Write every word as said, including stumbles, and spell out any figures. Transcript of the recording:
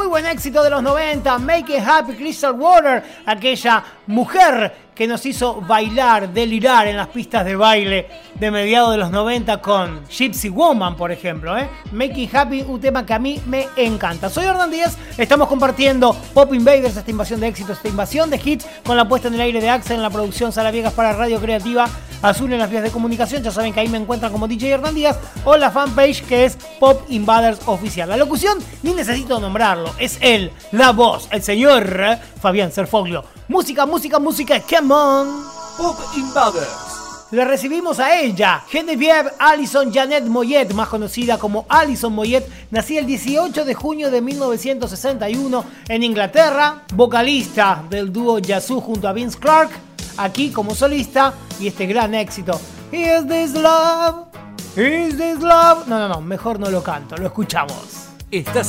buen éxito de los noventa, Make It Happy, Crystal Water, aquella mujer que nos hizo bailar, delirar en las pistas de baile de mediados de los noventa con Gypsy Woman, por ejemplo, ¿eh? Make It Happy, un tema que a mí me encanta. Soy Hernán Díaz, estamos compartiendo Pop Invaders, esta invasión de éxitos, esta invasión de hits, con la puesta en el aire de Axel, en la producción Sara Viegas para Radio Creativa Azul en las vías de comunicación. Ya saben que ahí me encuentran como D J Hernán Díaz, o la fanpage que es Pop Invaders Oficial. La locución, ni necesito nombrarlo, es él, la voz, el señor eh, Fabián Serfoglio. Música, música, música, come on. Pop Invaders. Le recibimos a ella, Genevieve Alison Janet Moyet, más conocida como Alison Moyet, nacida el dieciocho de junio de mil novecientos sesenta y uno en Inglaterra, vocalista del dúo Yazoo junto a Vince Clarke, aquí como solista, y este gran éxito, Is This Love, Is This Love. No, no, no, mejor no lo canto, lo escuchamos. Estás